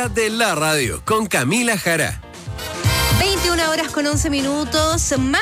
hora de la radio con Camila Jara. 21 horas con 11 minutos, más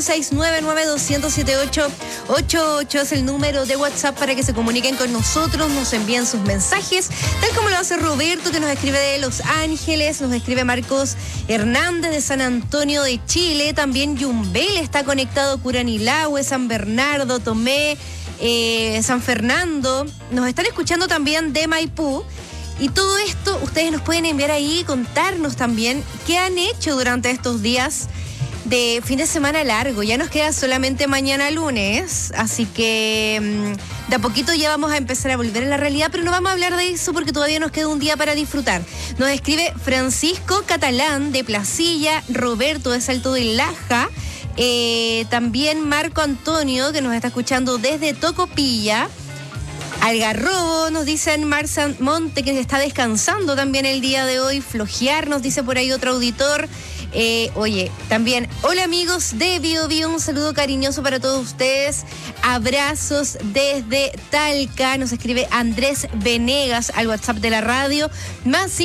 569-9207-888 es el número de WhatsApp para que se comuniquen con nosotros, nos envíen sus mensajes, tal como lo hace Roberto, que nos escribe de Los Ángeles, nos escribe Marcos Hernández de San Antonio de Chile, también Yumbel está conectado, Curanilahue, San Bernardo, Tomé, San Fernando, nos están escuchando también de Maipú. Y todo esto ustedes nos pueden enviar ahí y contarnos también qué han hecho durante estos días de fin de semana largo. Ya nos queda solamente mañana lunes, así que de a poquito ya vamos a empezar a volver a la realidad, pero no vamos a hablar de eso porque todavía nos queda un día para disfrutar. Nos escribe Francisco Catalán de Placilla, Roberto de Salto del Laja, también Marco Antonio que nos está escuchando desde Tocopilla. Algarrobo, nos dicen Marsan Monte, que está descansando también el día de hoy. Flojear, nos dice por ahí otro auditor. Oye, también, hola amigos de Bio Bio, un saludo cariñoso para todos ustedes. Abrazos desde Talca, nos escribe Andrés Venegas al WhatsApp de la radio, más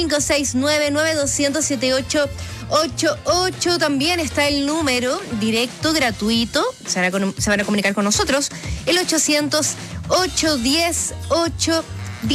569-9207-888. También está el número directo, gratuito, se van a comunicar con nosotros, el 800-810-810.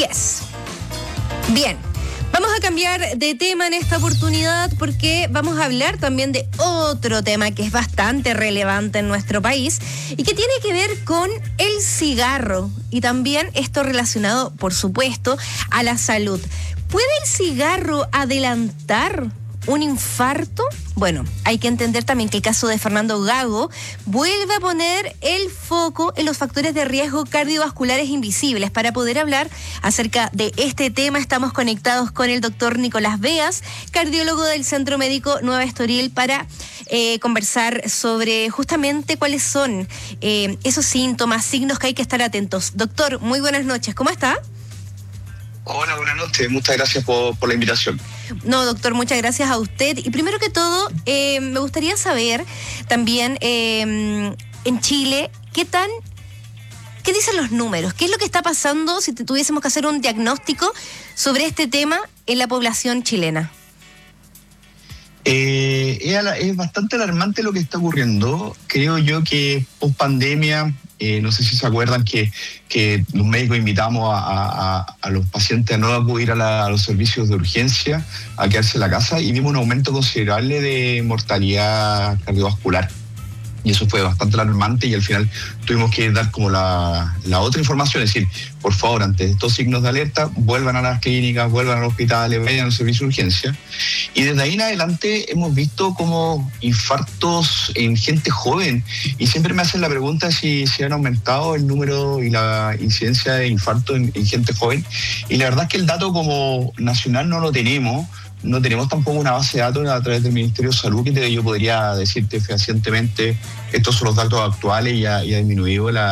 Bien. Vamos a cambiar de tema en esta oportunidad porque vamos a hablar también de otro tema que es bastante relevante en nuestro país y que tiene que ver con el cigarro y también esto relacionado, por supuesto, a la salud. ¿Puede el cigarro adelantar un infarto? Bueno, hay que entender también que el caso de Fernando Gago vuelve a poner el foco en los factores de riesgo cardiovasculares invisibles. Para poder hablar acerca de este tema, estamos conectados con el doctor Nicolás Beas, cardiólogo del Centro Médico Nueva Estoril, para conversar sobre justamente cuáles son esos síntomas, signos que hay que estar atentos. Doctor, muy buenas noches, ¿cómo está? Hola, buenas noches. Muchas gracias por la invitación. No, doctor, muchas gracias a usted. Y primero que todo, me gustaría saber también en Chile, ¿qué dicen los números? ¿Qué es lo que está pasando si tuviésemos que hacer un diagnóstico sobre este tema en la población chilena? Es bastante alarmante lo que está ocurriendo. Creo yo que post pandemia, no sé si se acuerdan que los médicos invitamos a los pacientes a no acudir a los servicios de urgencia, a quedarse en la casa, y vimos un aumento considerable de mortalidad cardiovascular. Y eso fue bastante alarmante y al final tuvimos que dar como la otra información, es decir, por favor, ante estos signos de alerta, vuelvan a las clínicas, vuelvan a los hospitales, vayan a los servicios de urgencia. Y desde ahí en adelante hemos visto como infartos en gente joven y siempre me hacen la pregunta si han aumentado el número y la incidencia de infarto en gente joven. Y la verdad es que el dato como nacional no lo tenemos. No tenemos tampoco una base de datos a través del Ministerio de Salud que yo podría decirte fehacientemente estos son los datos actuales y ha disminuido